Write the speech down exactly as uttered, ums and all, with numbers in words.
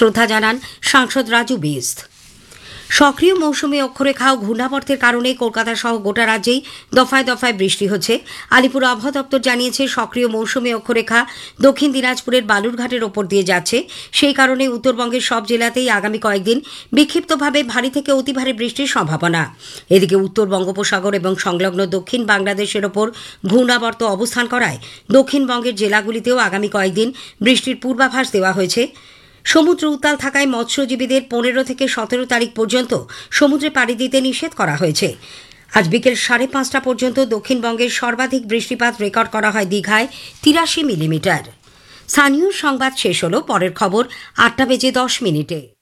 শ্রদ্ধা জানান সাংসদ রাজু বিস্ত। সক্রিয় মৌসুমী অক্ষরেখা ও ঘূর্ণাবর্তের কারণে কলকাতা সহ গোটা রাজ্যেই দফায় দফায় বৃষ্টি হচ্ছে। আলিপুর আবহাওয়া দপ্তর জানিয়েছে, সক্রিয় মৌসুমী অক্ষরেখা দক্ষিণ দিনাজপুরের বালুরঘাটের ওপর দিয়ে যাচ্ছে। সেই কারণে উত্তরবঙ্গের সব জেলাতেই আগামী কয়েকদিন বিক্ষিপ্তভাবে ভারী থেকে অতি ভারী বৃষ্টির সম্ভাবনা। এদিকে উত্তর বঙ্গোপসাগর এবং সংলগ্ন দক্ষিণ বাংলাদেশের ওপর ঘূর্ণাবর্ত অবস্থান করায় দক্ষিণবঙ্গের জেলাগুলিতেও আগামী কয়েকদিন বৃষ্টির পূর্বাভাস দেওয়া হয়েছে। সমুদ্র উত্তাল থাকায় মৎস্যজীবীদের পনেরো থেকে সতেরো তারিখ পর্যন্ত সমুদ্রে পাড়ি দিতে নিষেধ করা হয়েছে। আজ বিকেল সাড়ে পাঁচটা পর্যন্ত দক্ষিণবঙ্গের সর্বাধিক বৃষ্টিপাত রেকর্ড করা হয় দীঘায় তিরাশি মিলিমিটার। স্থানীয় সংবাদ শেষ হল। পরের খবর আটটা বেজে দশ মিনিটে।